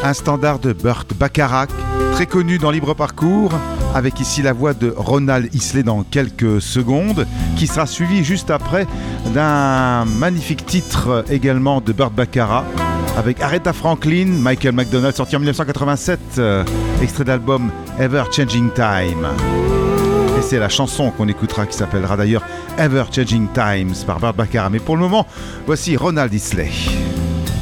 un standard de Burt Bacharach, très connu dans Libre Parcours, avec ici la voix de Ronald Isley dans quelques secondes, qui sera suivi juste après d'un magnifique titre également de Burt Bacharach, avec Aretha Franklin, Michael McDonald, sorti en 1987, extrait d'album Ever Changing Time. Et c'est la chanson qu'on écoutera qui s'appellera d'ailleurs Ever Changing Times par Burt Bacharach. Mais pour le moment, voici Ronald Isley.